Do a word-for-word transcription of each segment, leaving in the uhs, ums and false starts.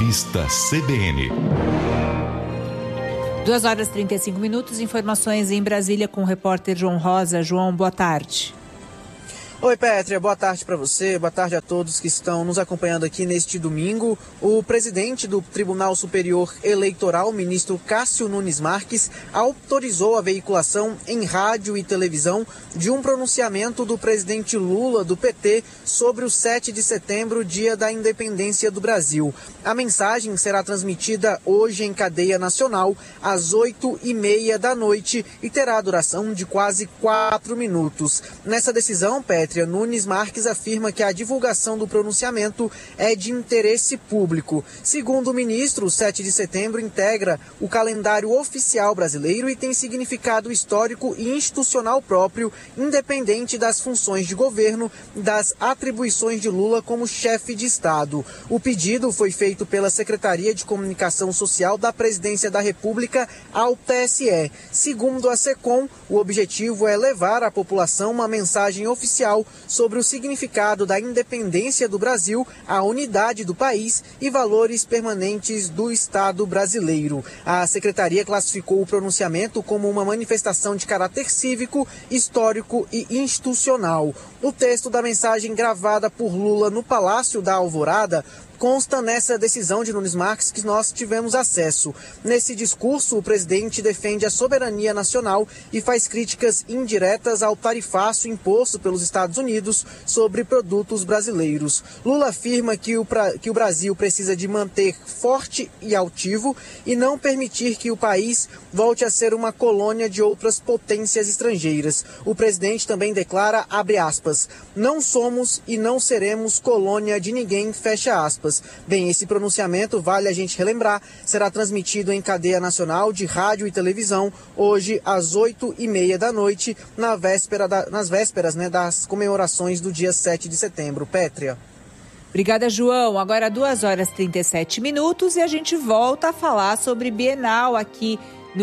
Revista C B N. duas horas e trinta e cinco minutos, informações em Brasília com o repórter João Rosa. João, boa tarde. Oi, Pétria, boa tarde para você, boa tarde a todos que estão nos acompanhando aqui neste domingo. O presidente do Tribunal Superior Eleitoral, ministro Cássio Nunes Marques, autorizou a veiculação em rádio e televisão de um pronunciamento do presidente Lula, do P T, sobre o sete de setembro, dia da independência do Brasil. A mensagem será transmitida hoje em cadeia nacional, às oito e meia da noite, e terá duração de quase quatro minutos. Nessa decisão, Pétria, Nunes Marques afirma que a divulgação do pronunciamento é de interesse público. Segundo o ministro, o sete de setembro integra o calendário oficial brasileiro e tem significado histórico e institucional próprio, independente das funções de governo e das atribuições de Lula como chefe de Estado. O pedido foi feito pela Secretaria de Comunicação Social da Presidência da República ao T S E. Segundo a SECOM, o objetivo é levar à população uma mensagem oficial sobre o significado da independência do Brasil, a unidade do país e valores permanentes do Estado brasileiro. A Secretaria classificou o pronunciamento como uma manifestação de caráter cívico, histórico e institucional. O texto da mensagem gravada por Lula no Palácio da Alvorada consta nessa decisão de Nunes Marques que nós tivemos acesso. Nesse discurso, o presidente defende a soberania nacional e faz críticas indiretas ao tarifaço imposto pelos Estados Unidos sobre produtos brasileiros. Lula afirma que o, pra, que o Brasil precisa de manter forte e altivo e não permitir que o país volte a ser uma colônia de outras potências estrangeiras. O presidente também declara, abre aspas, não somos e não seremos colônia de ninguém, fecha aspas. Bem, esse pronunciamento, vale a gente relembrar, será transmitido em cadeia nacional de rádio e televisão hoje às oito e meia da noite, na véspera da, nas vésperas né, das comemorações do dia sete de setembro. Pétria. Obrigada, João. Agora duas horas e trinta e sete minutos e a gente volta a falar sobre Bienal aqui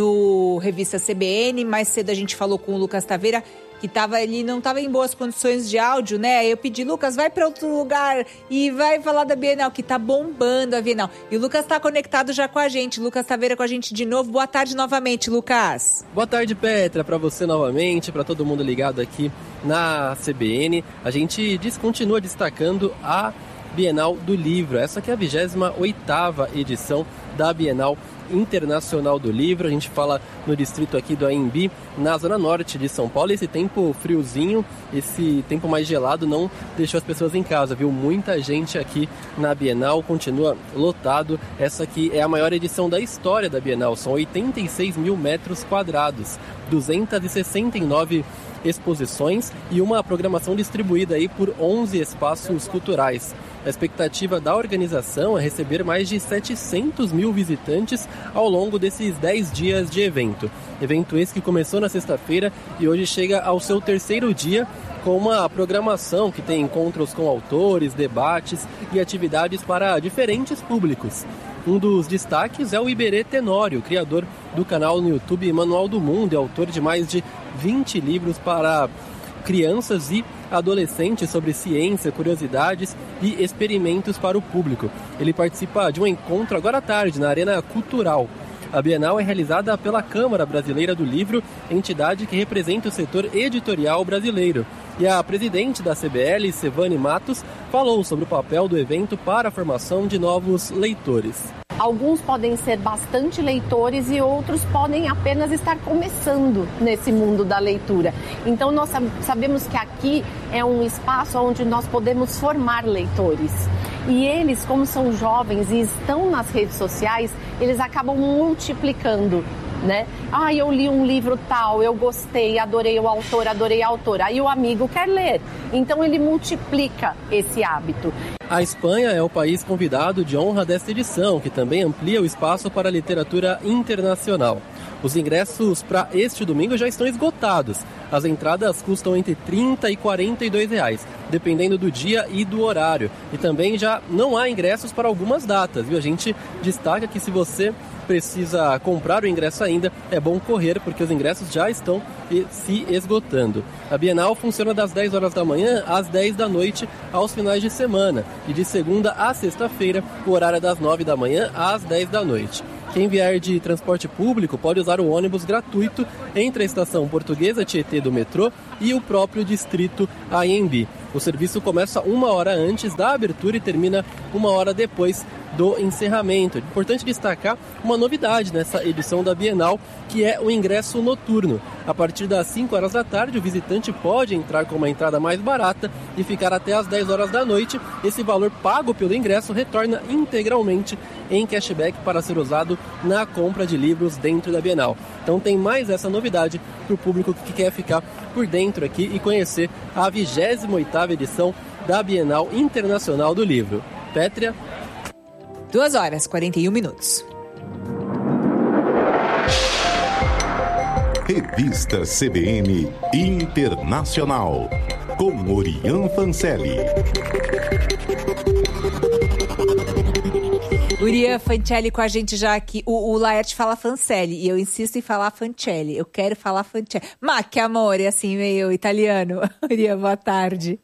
no Revista C B N. Mais cedo a gente falou com o Lucas Taveira, que tava, ele não estava em boas condições de áudio, né? Aí eu pedi, Lucas, vai para outro lugar e vai falar da Bienal, que tá bombando a Bienal. E o Lucas tá conectado já com a gente. Lucas Taveira com a gente de novo. Boa tarde novamente, Lucas. Boa tarde, Petra, para você novamente, para todo mundo ligado aqui na C B N. A gente diz, continua destacando a Bienal do Livro. Essa aqui é a vigésima oitava edição da Bienal Internacional do Livro. A gente fala no distrito aqui do Anhembi, na zona norte de São Paulo. Esse tempo friozinho, esse tempo mais gelado não deixou as pessoas em casa, viu? Muita gente aqui na Bienal, continua lotado. Essa aqui é a maior edição da história da Bienal, são oitenta e seis mil metros quadrados, duzentas e sessenta e nove exposições e uma programação distribuída aí por onze espaços culturais. A expectativa da organização é receber mais de setecentos mil visitantes ao longo desses dez dias de evento. Evento esse que começou na sexta-feira e hoje chega ao seu terceiro dia, com uma programação que tem encontros com autores, debates e atividades para diferentes públicos. Um dos destaques é o Iberê Tenório, criador do canal no YouTube Manual do Mundo e autor de mais de vinte livros para crianças e adolescentes sobre ciência, curiosidades e experimentos para o público. Ele participa de um encontro agora à tarde na Arena Cultural. A Bienal é realizada pela Câmara Brasileira do Livro, entidade que representa o setor editorial brasileiro. E a presidente da C B L, Sevane Matos, falou sobre o papel do evento para a formação de novos leitores. Alguns podem ser bastante leitores e outros podem apenas estar começando nesse mundo da leitura. Então nós sabemos que aqui é um espaço onde nós podemos formar leitores. E eles, como são jovens e estão nas redes sociais, eles acabam multiplicando, né? Ah, eu li um livro tal, eu gostei, adorei o autor, adorei a autora. Aí o amigo quer ler. Então ele multiplica esse hábito. A Espanha é o país convidado de honra desta edição, que também amplia o espaço para a literatura internacional. Os ingressos para este domingo já estão esgotados. As entradas custam entre trinta e quarenta e dois reais, dependendo do dia e do horário. E também já não há ingressos para algumas datas, viu? A gente destaca que se você precisa comprar o ingresso ainda, é bom correr, porque os ingressos já estão se esgotando. A Bienal funciona das dez horas da manhã às dez da noite aos finais de semana. E de segunda a sexta-feira, o horário é das nove da manhã às dez da noite. Quem vier de transporte público pode usar o ônibus gratuito entre a estação Portuguesa Tietê do metrô e o próprio distrito Anhembi. O serviço começa uma hora antes da abertura e termina uma hora depois do encerramento. É importante destacar uma novidade nessa edição da Bienal, que é o ingresso noturno. A partir das cinco horas da tarde, o visitante pode entrar com uma entrada mais barata e ficar até as dez horas da noite. Esse valor pago pelo ingresso retorna integralmente em cashback para ser usado na compra de livros dentro da Bienal. Então tem mais essa novidade para o público que quer ficar por dentro aqui e conhecer a vigésima oitava edição da Bienal Internacional do Livro. Pétria. duas horas e quarenta e um minutos. Revista C B N Internacional, com Orian Fancelli. Orian Fancelli com a gente já aqui. O, o Laerte fala Fancelli e eu insisto em falar Fancelli. Eu quero falar Fancelli. Ma que amore, assim, meio italiano. Orian, boa tarde.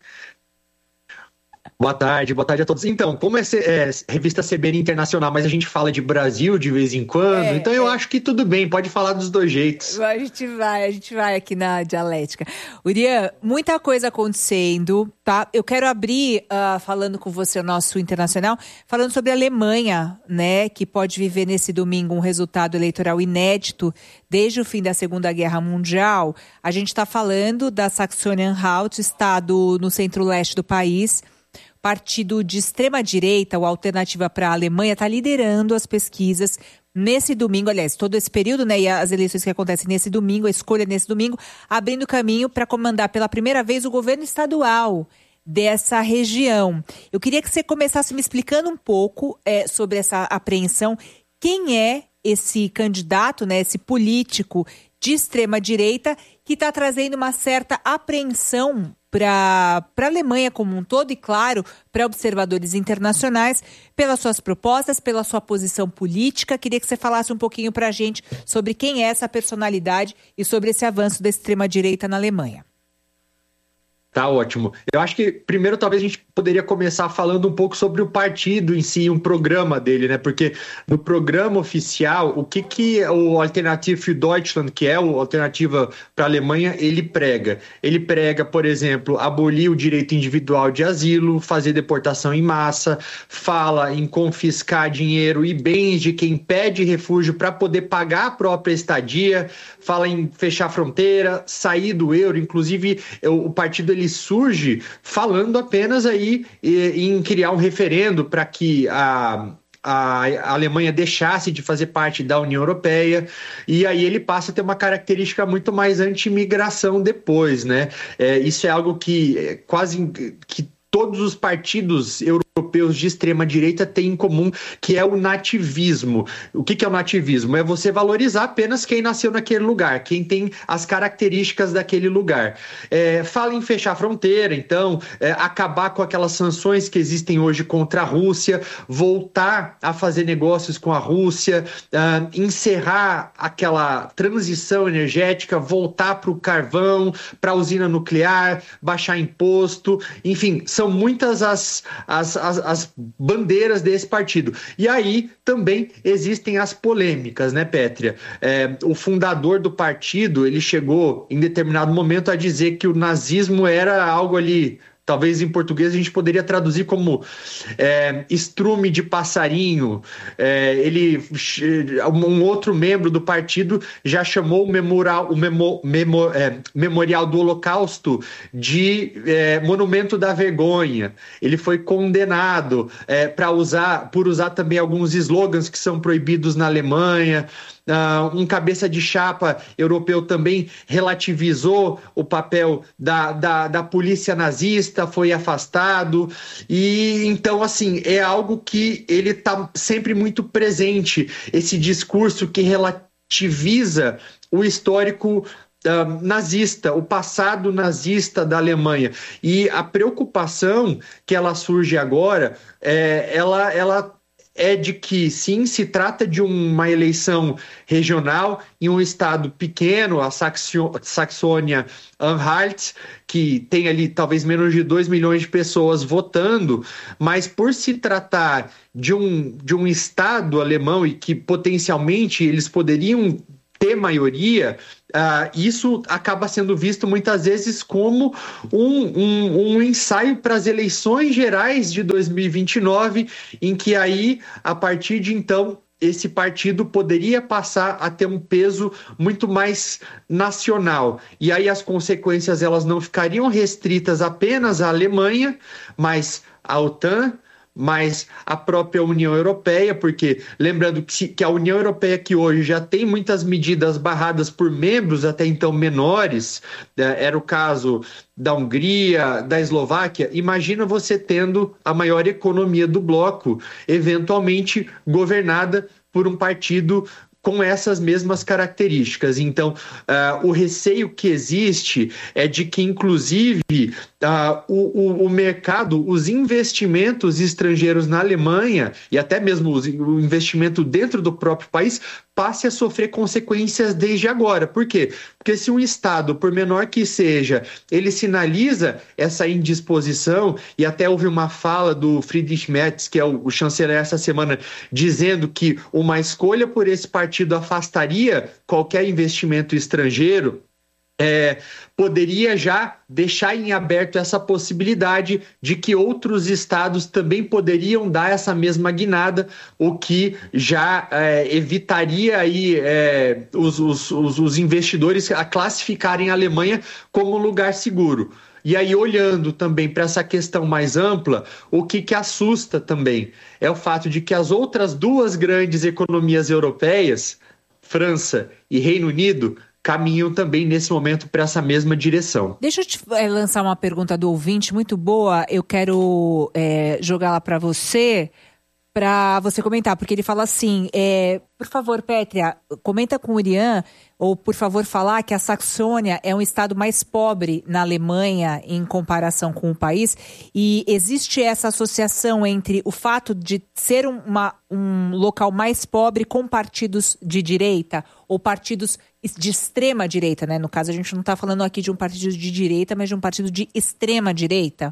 Boa tarde, boa tarde a todos. Então, como é, é revista C B N Internacional, mas a gente fala de Brasil de vez em quando, é, então eu é. acho que tudo bem, pode falar dos dois jeitos. A gente vai, a gente vai aqui na dialética. Orian, muita coisa acontecendo, tá? Eu quero abrir, uh, falando com você, o nosso internacional, falando sobre a Alemanha, né, que pode viver nesse domingo um resultado eleitoral inédito desde o fim da Segunda Guerra Mundial. A gente está falando da Saxônia-Anhalt, estado no centro-leste do país. Partido de extrema-direita, o Alternativa para a Alemanha, está liderando as pesquisas nesse domingo, aliás, todo esse período, né, e as eleições que acontecem nesse domingo, a escolha nesse domingo, abrindo caminho para comandar pela primeira vez o governo estadual dessa região. Eu queria que você começasse me explicando um pouco é, sobre essa apreensão. Quem é esse candidato, né, esse político de extrema-direita que está trazendo uma certa apreensão para a Alemanha como um todo e, claro, para observadores internacionais, pelas suas propostas, pela sua posição política. Queria que você falasse um pouquinho para a gente sobre quem é essa personalidade e sobre esse avanço da extrema-direita na Alemanha. Tá ótimo. Eu acho que primeiro talvez a gente poderia começar falando um pouco sobre o partido em si, um programa dele, né? Porque no programa oficial, o que, que o Alternative für Deutschland, que é o Alternativa para a Alemanha, ele prega? Ele prega, por exemplo, abolir o direito individual de asilo, fazer deportação em massa, fala em confiscar dinheiro e bens de quem pede refúgio para poder pagar a própria estadia, fala em fechar a fronteira, sair do euro. Inclusive, o partido ele surge falando apenas aí em criar um referendo para que a, a Alemanha deixasse de fazer parte da União Europeia, e aí ele passa a ter uma característica muito mais anti-imigração depois, né? É, isso é algo que é quase que todos os partidos europeus de extrema-direita têm em comum, que é o nativismo. O que é o nativismo? É você valorizar apenas quem nasceu naquele lugar, quem tem as características daquele lugar. É, fala em fechar a fronteira, então, é, acabar com aquelas sanções que existem hoje contra a Rússia, voltar a fazer negócios com a Rússia, uh, encerrar aquela transição energética, voltar para o carvão, para a usina nuclear, baixar imposto, enfim, são muitas as, as, as, as bandeiras desse partido. E aí também existem as polêmicas, né, Pétria? É, o fundador do partido, ele chegou em determinado momento a dizer que o nazismo era algo ali... Talvez em português a gente poderia traduzir como é, estrume de passarinho. É, ele, um outro membro do partido já chamou o memorial, o memo, memo, é, memorial do Holocausto de é, monumento da vergonha. Ele foi condenado é, para usar, por usar também alguns slogans que são proibidos na Alemanha. Uh, um cabeça de chapa europeu também relativizou o papel da, da, da polícia nazista, foi afastado, e então assim, é algo que ele está sempre muito presente, esse discurso que relativiza relativisa o histórico Uh, nazista, o passado nazista da Alemanha. E a preocupação que ela surge agora, é, ela, ela é de que, sim, se trata de uma eleição regional em um estado pequeno, a Saxônia-Anhalt, que tem ali talvez menos de dois milhões de pessoas votando, mas por se tratar de um, de um estado alemão e que potencialmente eles poderiam ter maioria, uh, isso acaba sendo visto muitas vezes como um, um, um ensaio para as eleições gerais de dois mil e vinte e nove, em que aí, a partir de então, esse partido poderia passar a ter um peso muito mais nacional. E aí as consequências elas não ficariam restritas apenas à Alemanha, mas à OTAN, mas a própria União Europeia, porque lembrando que, que a União Europeia que hoje já tem muitas medidas barradas por membros até então menores, né, era o caso da Hungria, da Eslováquia, imagina você tendo a maior economia do bloco, eventualmente governada por um partido com essas mesmas características. Então, uh, o receio que existe é de que, inclusive, uh, o, o, o mercado, os investimentos estrangeiros na Alemanha, e até mesmo o investimento dentro do próprio país, passe a sofrer consequências desde agora. Por quê? Porque se um Estado, por menor que seja, ele sinaliza essa indisposição, e até houve uma fala do Friedrich Merz, que é o, o chanceler essa semana, dizendo que uma escolha por esse partido afastaria qualquer investimento estrangeiro, É, poderia já deixar em aberto essa possibilidade de que outros estados também poderiam dar essa mesma guinada, o que já é, evitaria aí, é, os, os, os investidores a classificarem a Alemanha como lugar seguro. E aí, olhando também para essa questão mais ampla, o que, que assusta também é o fato de que as outras duas grandes economias europeias, França e Reino Unido, caminham também nesse momento para essa mesma direção. Deixa eu te é, lançar uma pergunta do ouvinte muito boa, eu quero é, jogá-la para você, para você comentar, porque ele fala assim, é, por favor, Pétria, comenta com o Urian, ou por favor falar que a Saxônia é um estado mais pobre na Alemanha em comparação com o país, e existe essa associação entre o fato de ser uma, um local mais pobre com partidos de direita, ou partidos de extrema direita, né? No caso, a gente não está falando aqui de um partido de direita, mas de um partido de extrema direita.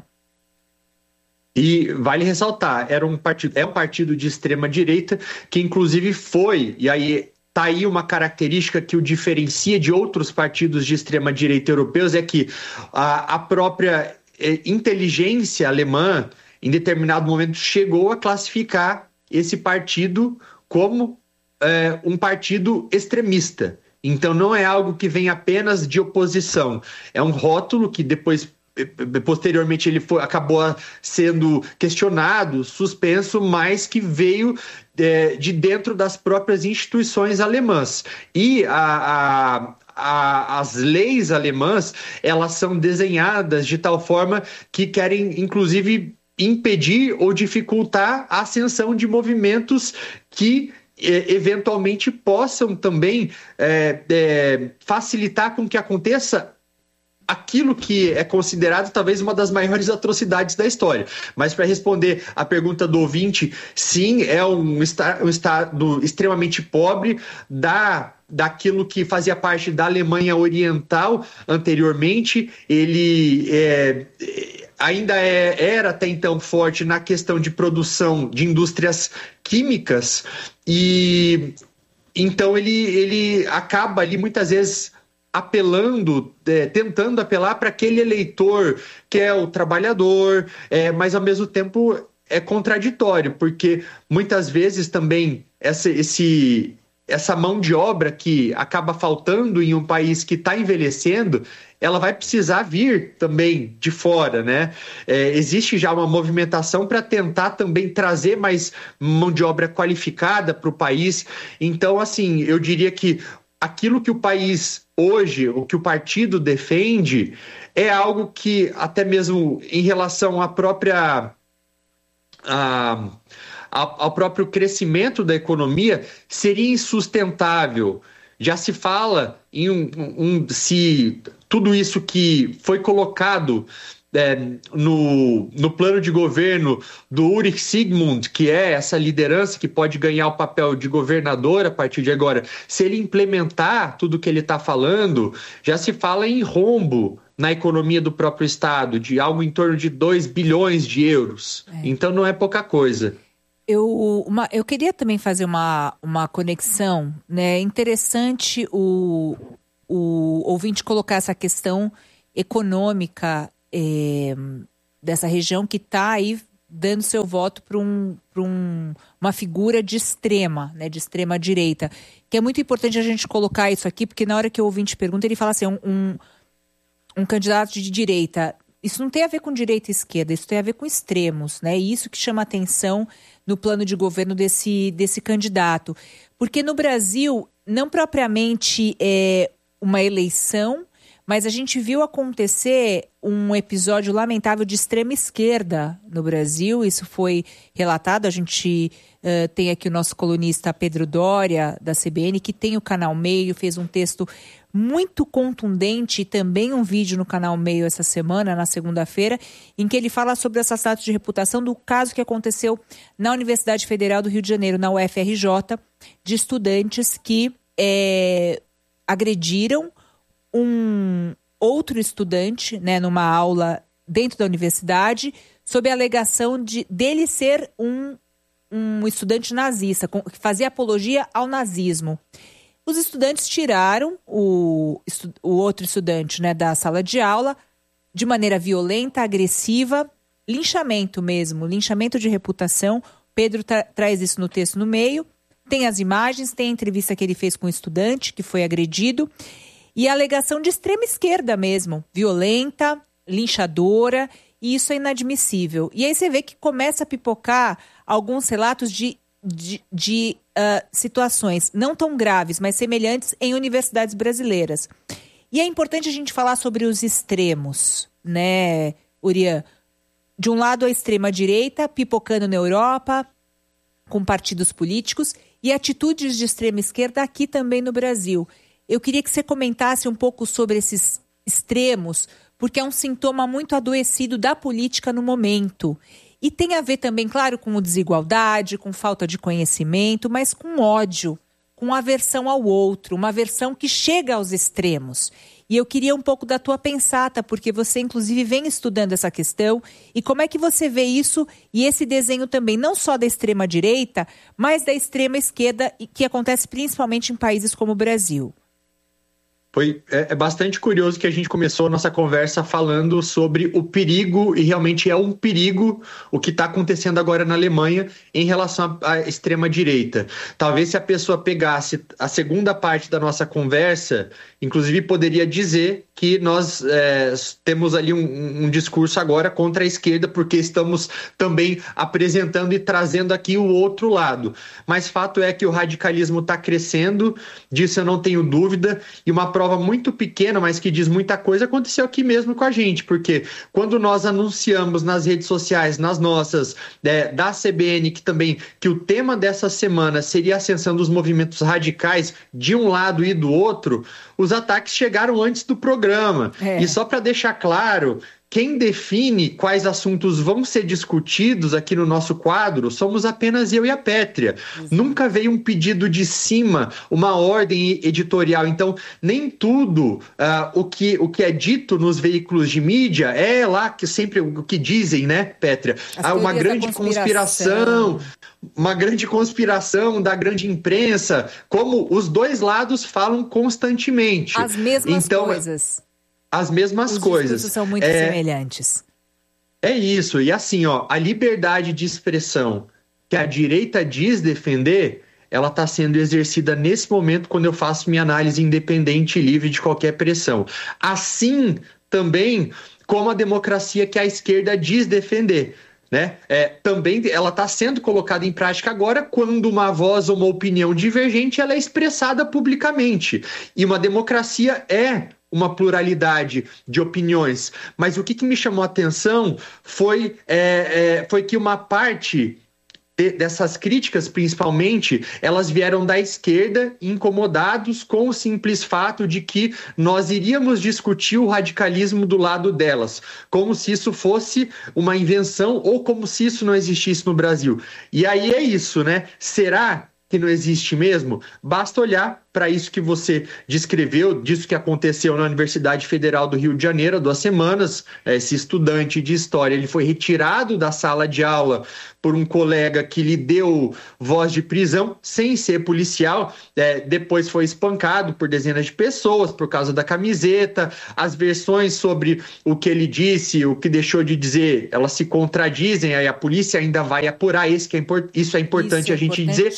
E vale ressaltar, era um partido, é um partido de extrema direita que inclusive foi, e aí está aí uma característica que o diferencia de outros partidos de extrema direita europeus, é que a, a própria eh, inteligência alemã, em determinado momento, chegou a classificar esse partido como eh, um partido extremista. Então não é algo que vem apenas de oposição, é um rótulo que depois posteriormente ele foi, acabou sendo questionado, suspenso, mas que veio é, de dentro das próprias instituições alemãs. E a, a, a, as leis alemãs, elas são desenhadas de tal forma que querem, inclusive, impedir ou dificultar a ascensão de movimentos que eventualmente possam também é, é, facilitar com que aconteça aquilo que é considerado talvez uma das maiores atrocidades da história. Mas para responder a pergunta do ouvinte, sim, é um, esta, um estado extremamente pobre da, daquilo que fazia parte da Alemanha Oriental anteriormente. Ele é, ainda é, era até então forte na questão de produção de indústrias químicas, e então ele, ele acaba ali muitas vezes apelando, é, tentando apelar para aquele eleitor que é o trabalhador, é, mas ao mesmo tempo é contraditório, porque muitas vezes também essa, esse, essa mão de obra que acaba faltando em um país que está envelhecendo, ela vai precisar vir também de fora, né? É, existe já uma movimentação para tentar também trazer mais mão de obra qualificada para o país. Então, assim, eu diria que aquilo que o país hoje, o que o partido defende, é algo que até mesmo em relação à própria, a, a, ao próprio crescimento da economia, seria insustentável já se fala em um, um se tudo isso que foi colocado É, no, no plano de governo do Ulrich Sigmund, que é essa liderança que pode ganhar o papel de governador a partir de agora, se ele implementar tudo que ele está falando, já se fala em rombo na economia do próprio Estado, de algo em torno de dois bilhões de euros. É. Então não é pouca coisa. Eu, uma, eu queria também fazer uma, uma conexão, né? Interessante o, o ouvinte colocar essa questão econômica É, dessa região que está aí dando seu voto para um, para um, uma figura de extrema, né, de extrema direita, que é muito importante a gente colocar isso aqui, porque na hora que o ouvinte pergunta, ele fala assim, um, um, um candidato de direita, isso não tem a ver com direita e esquerda, isso tem a ver com extremos, né, e isso que chama atenção no plano de governo desse, desse candidato, porque no Brasil, não propriamente é uma eleição, mas a gente viu acontecer um episódio lamentável de extrema esquerda no Brasil. Isso foi relatado. A gente uh, tem aqui o nosso colunista Pedro Doria, da C B N, que tem o Canal Meio, fez um texto muito contundente e também um vídeo no Canal Meio essa semana, na segunda-feira, em que ele fala sobre o assassinato de reputação do caso que aconteceu na Universidade Federal do Rio de Janeiro, na U F R J, de estudantes que é, agrediram um outro estudante, né, numa aula dentro da universidade, sob a alegação de dele ser um, um estudante nazista, que fazia apologia ao nazismo. Os estudantes tiraram o, o outro estudante, né, da sala de aula de maneira violenta, agressiva, linchamento mesmo, linchamento de reputação. Pedro tra- traz isso no texto no meio. Tem as imagens, tem a entrevista que ele fez com o estudante que foi agredido. E a alegação de extrema esquerda mesmo, violenta, linchadora, e isso é inadmissível. E aí você vê que começa a pipocar alguns relatos de, de, de uh, situações não tão graves, mas semelhantes em universidades brasileiras. E é importante a gente falar sobre os extremos, né, Urian? De um lado, a extrema-direita pipocando na Europa, com partidos políticos, e atitudes de extrema esquerda aqui também no Brasil. Eu queria que você comentasse um pouco sobre esses extremos, porque é um sintoma muito adoecido da política no momento. E tem a ver também, claro, com desigualdade, com falta de conhecimento, mas com ódio, com aversão ao outro, uma aversão que chega aos extremos. E eu queria um pouco da tua pensata, porque você, inclusive, vem estudando essa questão. E como é que você vê isso e esse desenho também, não só da extrema-direita, mas da extrema-esquerda, que acontece principalmente em países como o Brasil? Foi, é, é bastante curioso que a gente começou a nossa conversa falando sobre o perigo, e realmente é um perigo o que está acontecendo agora na Alemanha em relação à extrema-direita. Talvez se a pessoa pegasse a segunda parte da nossa conversa, inclusive poderia dizer que nós é, temos ali um, um discurso agora contra a esquerda, porque estamos também apresentando e trazendo aqui o outro lado. Mas fato é que o radicalismo está crescendo, disso eu não tenho dúvida, e uma prova muito pequena, mas que diz muita coisa, aconteceu aqui mesmo com a gente, porque quando nós anunciamos nas redes sociais, nas nossas, é, da C B N, que também, que o tema dessa semana seria a ascensão dos movimentos radicais de um lado e do outro, os ataques chegaram antes do programa. É. E só para deixar claro, quem define quais assuntos vão ser discutidos aqui no nosso quadro somos apenas eu e a Pétria. Exato. Nunca veio um pedido de cima, uma ordem editorial. Então, nem tudo uh, o, que, o que é dito nos veículos de mídia é lá que sempre o que dizem, né, Pétria? Há uma grande conspiração. conspiração, uma grande conspiração da grande imprensa, como os dois lados falam constantemente. As mesmas então, coisas. As mesmas Os coisas. Os discursos são muito é, semelhantes. É isso. E assim, ó, a liberdade de expressão que a direita diz defender, ela está sendo exercida nesse momento quando eu faço minha análise independente e livre de qualquer pressão. Assim, também, como a democracia que a esquerda diz defender. Né? É, também ela está sendo colocada em prática agora quando uma voz ou uma opinião divergente ela é expressada publicamente. E uma democracia é uma pluralidade de opiniões. Mas o que, que me chamou a atenção foi, é, é, foi que uma parte de, dessas críticas, principalmente, elas vieram da esquerda, incomodados com o simples fato de que nós iríamos discutir o radicalismo do lado delas, como se isso fosse uma invenção ou como se isso não existisse no Brasil. E aí é isso, né? Será que não existe mesmo? Basta olhar para isso que você descreveu, disso que aconteceu na Universidade Federal do Rio de Janeiro há duas semanas. Esse estudante de história, ele foi retirado da sala de aula por um colega que lhe deu voz de prisão, sem ser policial. É, depois foi espancado por dezenas de pessoas por causa da camiseta. As versões sobre o que ele disse, o que deixou de dizer, elas se contradizem, aí a polícia ainda vai apurar. Esse que é import... Isso é importante Isso é a gente dizer.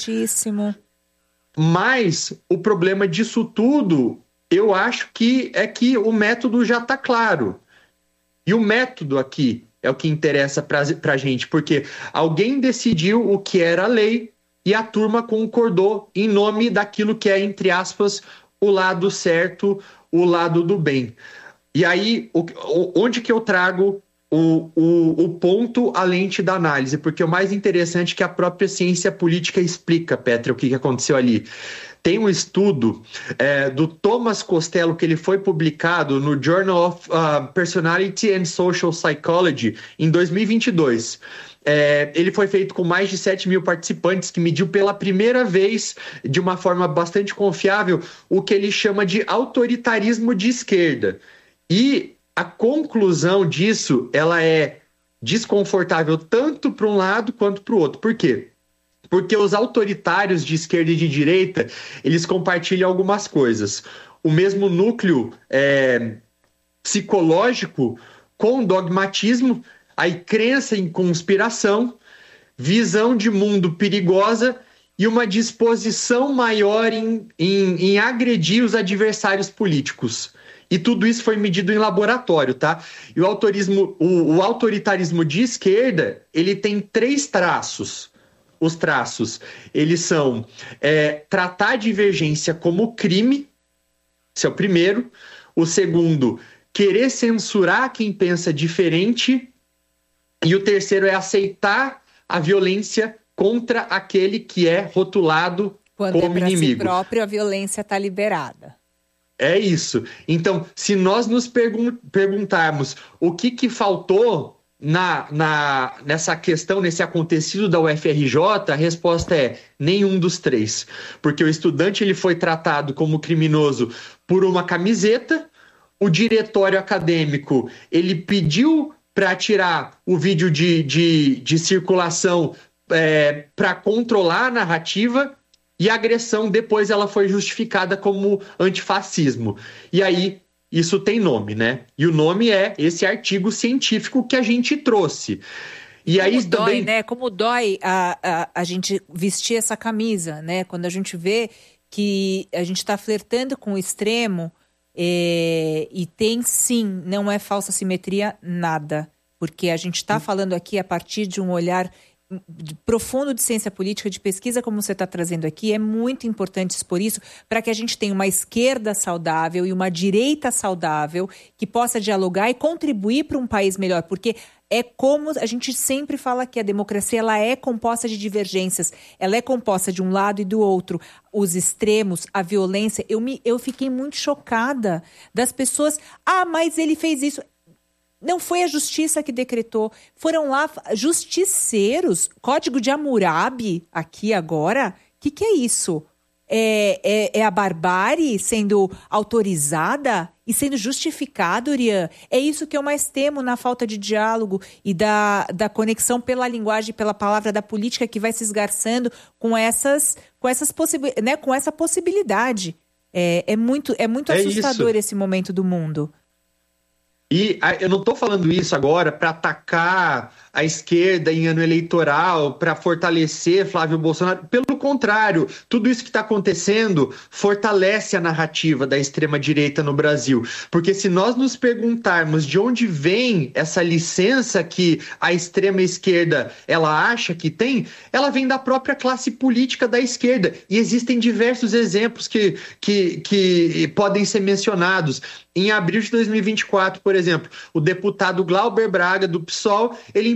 Mas o problema disso tudo, eu acho que é que o método já está claro. E o método aqui é o que interessa para a gente, porque alguém decidiu o que era a lei e a turma concordou em nome daquilo que é, entre aspas, o lado certo, o lado do bem. E aí, o, onde que eu trago O, o, o ponto, a lente da análise, porque o mais interessante é que a própria ciência política explica, Petra, o que, que aconteceu ali. Tem um estudo é, do Thomas Costello, que ele foi publicado no Journal of uh, Personality and Social Psychology em dois mil e vinte e dois. É, ele foi feito com mais de sete mil participantes, que mediu pela primeira vez, de uma forma bastante confiável, o que ele chama de autoritarismo de esquerda. E a conclusão disso, ela é desconfortável tanto para um lado quanto para o outro. Por quê? Porque os autoritários de esquerda e de direita, eles compartilham algumas coisas. O mesmo núcleo é, psicológico com dogmatismo, aí crença em conspiração, visão de mundo perigosa e uma disposição maior em, em, em agredir os adversários políticos. E tudo isso foi medido em laboratório, tá? E o, autorismo, o, o autoritarismo de esquerda, ele tem três traços. Os traços, eles são é, tratar a divergência como crime, esse é o primeiro. O segundo, querer censurar quem pensa diferente. E o terceiro é aceitar a violência contra aquele que é rotulado Quando como é inimigo. Si próprio, a violência está liberada. É isso. Então, se nós nos pergun- perguntarmos o que, que faltou na, na, nessa questão, nesse acontecido da U F R J, a resposta é nenhum dos três. Porque o estudante ele foi tratado como criminoso por uma camiseta, o diretório acadêmico ele pediu para tirar o vídeo de, de, de circulação é, para controlar a narrativa. E a agressão, depois, ela foi justificada como antifascismo. E aí, isso tem nome, né? E o nome é esse artigo científico que a gente trouxe. E Como aí dói, também... né? Como dói a, a, a gente vestir essa camisa, né? Quando a gente vê que a gente está flertando com o extremo é, e tem, sim, não é falsa simetria, nada. Porque a gente está falando aqui a partir de um olhar profundo de ciência política, de pesquisa, como você está trazendo aqui. É muito importante expor isso para que a gente tenha uma esquerda saudável e uma direita saudável que possa dialogar e contribuir para um país melhor, porque é como a gente sempre fala que a democracia ela é composta de divergências, ela é composta de um lado e do outro. Os extremos, a violência, eu, me, eu fiquei muito chocada das pessoas, ah, mas ele fez isso. Não foi a justiça que decretou. Foram lá justiceiros. Código de Hammurabi aqui agora. O que, que é isso? É, é, é a barbárie sendo autorizada e sendo justificada, Urian? É isso que eu mais temo na falta de diálogo e da, da conexão pela linguagem, pela palavra da política que vai se esgarçando com, essas, com, essas possibi- né, com essa possibilidade. É, é muito, é muito é assustador isso. esse momento do mundo. E eu não estou falando isso agora para atacar a esquerda em ano eleitoral, para fortalecer Flávio Bolsonaro. Pelo contrário, tudo isso que está acontecendo fortalece a narrativa da extrema-direita no Brasil. Porque se nós nos perguntarmos de onde vem essa licença que a extrema-esquerda ela acha que tem, ela vem da própria classe política da esquerda. E existem diversos exemplos que, que, que podem ser mencionados. Em abril de dois mil e vinte e quatro, por exemplo, o deputado Glauber Braga, do PSOL, ele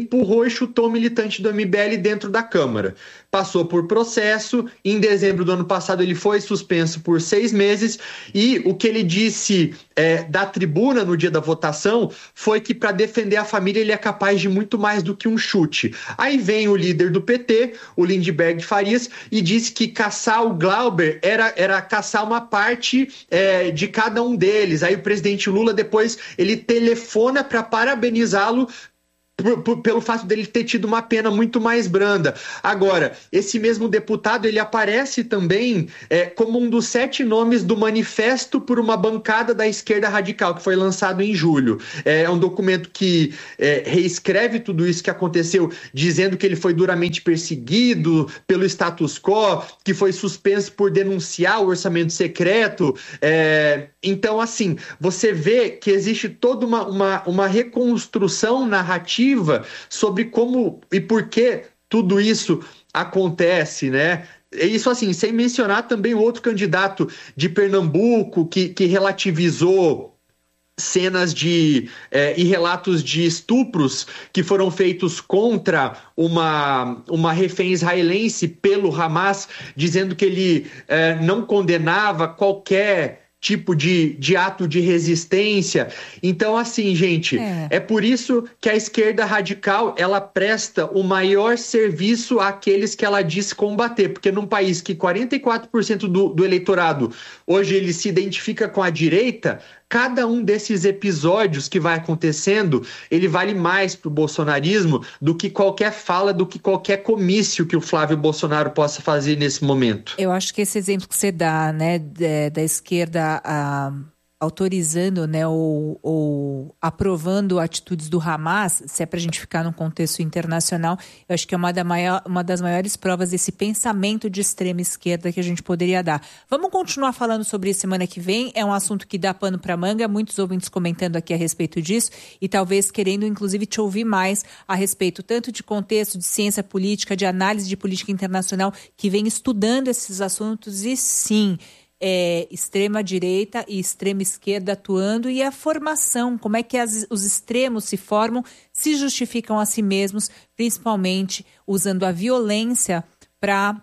empurrou e chutou o militante do M B L dentro da Câmara. Passou por processo, em dezembro do ano passado ele foi suspenso por seis meses e o que ele disse é, da tribuna no dia da votação foi que para defender a família ele é capaz de muito mais do que um chute. Aí vem o líder do P T, o Lindbergh Farias, e disse que caçar o Glauber era, era caçar uma parte é, de cada um deles. Aí o presidente Lula depois ele telefona para parabenizá-lo Por, por, pelo fato dele ter tido uma pena muito mais branda. Agora, esse mesmo deputado, ele aparece também é, como um dos sete nomes do Manifesto por uma Bancada da Esquerda Radical, que foi lançado em julho. É um documento que é, reescreve tudo isso que aconteceu, dizendo que ele foi duramente perseguido pelo status quo, que foi suspenso por denunciar o orçamento secreto. É, então, assim, você vê que existe toda uma, uma, uma reconstrução narrativa sobre como e por que tudo isso acontece, né? Isso assim, sem mencionar também o outro candidato de Pernambuco que, que relativizou cenas de é, e relatos de estupros que foram feitos contra uma, uma refém israelense pelo Hamas, dizendo que ele é, não condenava qualquer tipo de, de ato de resistência. Então, assim, gente, é. é por isso que a esquerda radical, ela presta o maior serviço àqueles que ela diz combater, porque num país que quarenta e quatro por cento do, do eleitorado hoje ele se identifica com a direita, cada um desses episódios que vai acontecendo, ele vale mais para o bolsonarismo do que qualquer fala, do que qualquer comício que o Flávio Bolsonaro possa fazer nesse momento. Eu acho que esse exemplo que você dá, né, da esquerda a, autorizando, né, ou, ou aprovando atitudes do Hamas, se é para a gente ficar num contexto internacional, eu acho que é uma, da maior, uma das maiores provas desse pensamento de extrema esquerda que a gente poderia dar. Vamos continuar falando sobre isso semana que vem, é um assunto que dá pano para manga, muitos ouvintes comentando aqui a respeito disso e talvez querendo inclusive te ouvir mais a respeito tanto de contexto, de ciência política, de análise de política internacional, que vem estudando esses assuntos e sim, É, extrema-direita e extrema-esquerda atuando e a formação, como é que as, os extremos se formam, se justificam a si mesmos, principalmente usando a violência para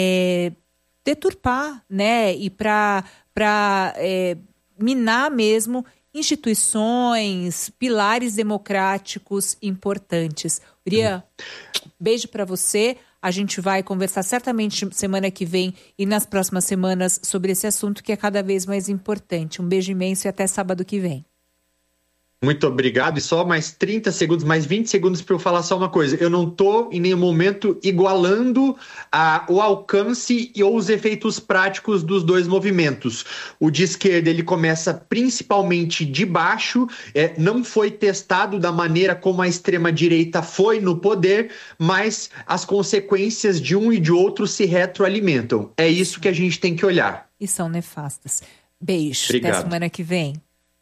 é, deturpar, né, e para é, minar mesmo instituições, pilares democráticos importantes. Urian, beijo para você. A gente vai conversar certamente semana que vem e nas próximas semanas sobre esse assunto que é cada vez mais importante. Um beijo imenso e até sábado que vem. Muito obrigado. E só mais trinta segundos, mais vinte segundos para eu falar só uma coisa. Eu não estou em nenhum momento igualando a, o alcance e ou os efeitos práticos dos dois movimentos. O de esquerda ele começa principalmente de baixo, é, não foi testado da maneira como a extrema-direita foi no poder, mas as consequências de um e de outro se retroalimentam. É isso que a gente tem que olhar. E são nefastas. Beijo. Obrigado. Até semana que vem.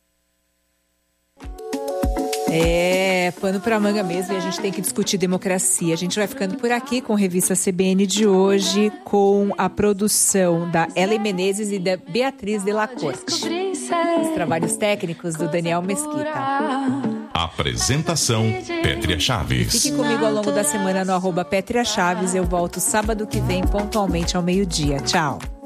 É, pano pra manga mesmo e a gente tem que discutir democracia. A gente vai ficando por aqui com a revista C B N de hoje, com a produção da Ellen Menezes e da Beatriz de la Corte. Os trabalhos técnicos do Daniel Mesquita. Apresentação, Pétria Chaves. Fique comigo ao longo da semana no arroba Pétria Chaves. Eu volto sábado que vem pontualmente ao meio-dia. Tchau.